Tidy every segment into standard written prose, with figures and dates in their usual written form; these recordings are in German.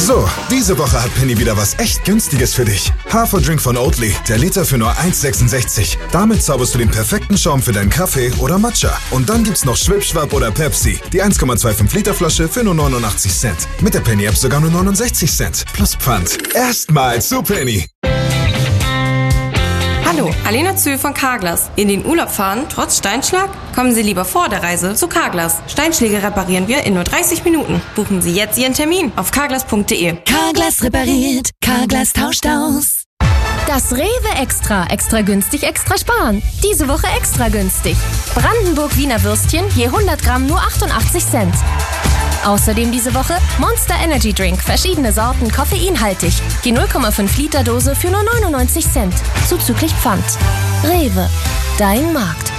So, diese Woche hat Penny wieder was echt Günstiges für dich. Haferdrink von Oatly, der Liter für nur 1,66. Damit zauberst du den perfekten Schaum für deinen Kaffee oder Matcha. Und dann gibt's noch Schwipschwapp oder Pepsi, die 1,25 Liter Flasche für nur 89 Cent. Mit der Penny-App sogar nur 69 Cent. Plus Pfand. Erstmal zu Penny. Hallo, Alena Zühl von Carglass. In den Urlaub fahren, trotz Steinschlag? Kommen Sie lieber vor der Reise zu Carglass. Steinschläge reparieren wir in nur 30 Minuten. Buchen Sie jetzt Ihren Termin auf carglass.de. Carglass repariert, Carglass tauscht aus. Das Rewe Extra. Extra günstig, extra sparen. Diese Woche extra günstig. Brandenburg Wiener Würstchen, je 100 Gramm nur 88 Cent. Außerdem diese Woche Monster Energy Drink, verschiedene Sorten, koffeinhaltig. Die 0,5 Liter Dose für nur 99 Cent. Zuzüglich Pfand. Rewe, dein Markt.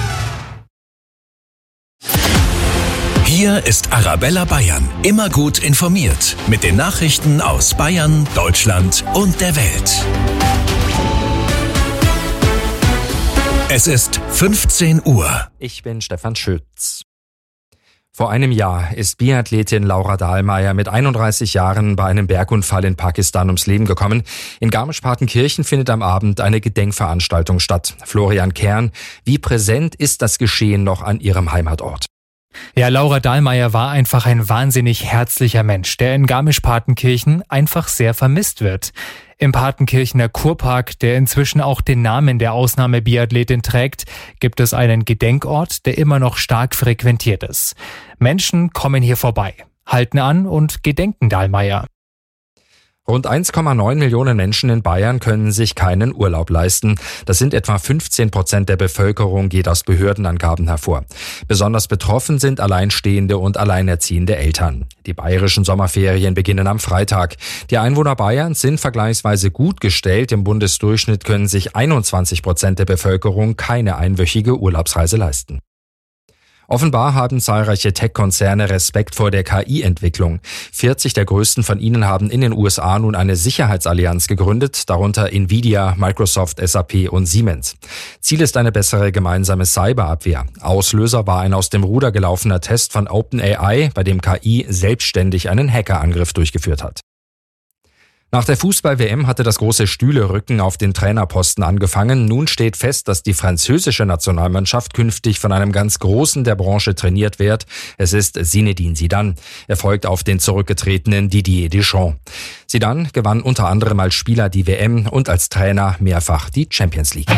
Hier ist Arabella Bayern. Immer gut informiert. Mit den Nachrichten aus Bayern, Deutschland und der Welt. Es ist 15 Uhr. Ich bin Stefan Schütz. Vor einem Jahr ist Biathletin Laura Dahlmeier mit 31 Jahren bei einem Bergunfall in Pakistan ums Leben gekommen. In Garmisch-Partenkirchen findet am Abend eine Gedenkveranstaltung statt. Florian Kern, wie präsent ist das Geschehen noch an ihrem Heimatort? Ja, Laura Dahlmeier war einfach ein wahnsinnig herzlicher Mensch, der in Garmisch-Partenkirchen einfach sehr vermisst wird. Im Partenkirchener Kurpark, der inzwischen auch den Namen der Ausnahmebiathletin trägt, gibt es einen Gedenkort, der immer noch stark frequentiert ist. Menschen kommen hier vorbei, halten an und gedenken Dahlmeier. Rund 1,9 Millionen Menschen in Bayern können sich keinen Urlaub leisten. Das sind etwa 15% der Bevölkerung, geht aus Behördenangaben hervor. Besonders betroffen sind alleinstehende und alleinerziehende Eltern. Die bayerischen Sommerferien beginnen am Freitag. Die Einwohner Bayerns sind vergleichsweise gut gestellt. Im Bundesdurchschnitt können sich 21% der Bevölkerung keine einwöchige Urlaubsreise leisten. Offenbar haben zahlreiche Tech-Konzerne Respekt vor der KI-Entwicklung. 40 der größten von ihnen haben in den USA nun eine Sicherheitsallianz gegründet, darunter Nvidia, Microsoft, SAP und Siemens. Ziel ist eine bessere gemeinsame Cyberabwehr. Auslöser war ein aus dem Ruder gelaufener Test von OpenAI, bei dem KI selbstständig einen Hackerangriff durchgeführt hat. Nach der Fußball-WM hatte das große Stühlerücken auf den Trainerposten angefangen. Nun steht fest, dass die französische Nationalmannschaft künftig von einem ganz Großen der Branche trainiert wird. Es ist Zinedine Zidane. Er folgt auf den zurückgetretenen Didier Deschamps. Zidane gewann unter anderem als Spieler die WM und als Trainer mehrfach die Champions League.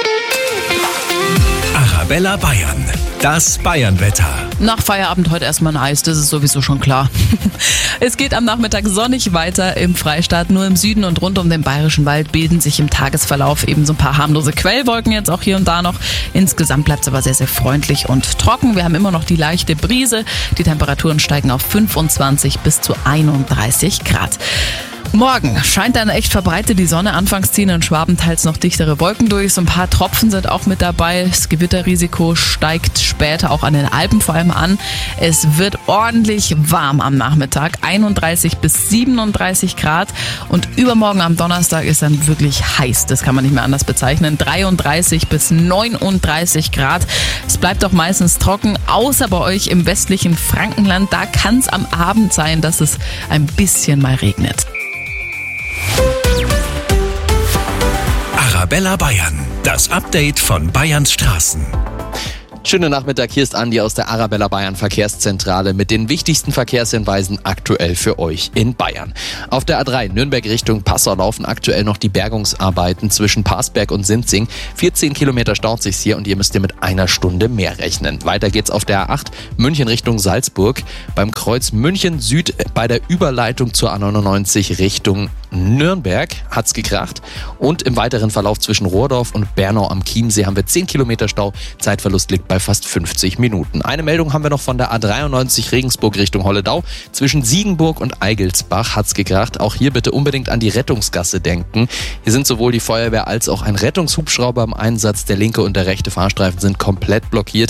Arabella Bayern, das Bayernwetter. Nach Feierabend heute erstmal ein Eis, das ist sowieso schon klar. Es geht am Nachmittag sonnig weiter im Freistaat. Nur im Süden und rund um den Bayerischen Wald bilden sich im Tagesverlauf eben so ein paar harmlose Quellwolken jetzt auch hier und da noch. Insgesamt bleibt es aber sehr, sehr freundlich und trocken. Wir haben immer noch die leichte Brise. Die Temperaturen steigen auf 25 bis zu 31 Grad. Morgen scheint dann echt verbreitet die Sonne. Anfangs ziehen in Schwaben teils noch dichtere Wolken durch. So ein paar Tropfen sind auch mit dabei. Das Gewitterrisiko steigt später auch an den Alpen vor allem an. Es wird ordentlich warm am Nachmittag. 31 bis 37 Grad. Und übermorgen am Donnerstag ist dann wirklich heiß. Das kann man nicht mehr anders bezeichnen. 33 bis 39 Grad. Es bleibt auch meistens trocken, außer bei euch im westlichen Frankenland. Da kann es am Abend sein, dass es ein bisschen mal regnet. Arabella Bayern, das Update von Bayerns Straßen. Schönen Nachmittag, hier ist Andi aus der Arabella Bayern Verkehrszentrale mit den wichtigsten Verkehrshinweisen aktuell für euch in Bayern. Auf der A3 Nürnberg Richtung Passau laufen aktuell noch die Bergungsarbeiten zwischen Parsberg und Sinzing. 14 Kilometer staut sich's hier und ihr müsst mit einer Stunde mehr rechnen. Weiter geht's auf der A8 München Richtung Salzburg. Beim Kreuz München Süd bei der Überleitung zur A99 Richtung Nürnberg hat's gekracht. Und im weiteren Verlauf zwischen Rohrdorf und Bernau am Chiemsee haben wir 10 Kilometer Stau. Zeitverlust liegt bei fast 50 Minuten. Eine Meldung haben wir noch von der A93 Regensburg Richtung Holledau. Zwischen Siegenburg und Eigelsbach hat's gekracht. Auch hier bitte unbedingt an die Rettungsgasse denken. Hier sind sowohl die Feuerwehr als auch ein Rettungshubschrauber im Einsatz. Der linke und der rechte Fahrstreifen sind komplett blockiert.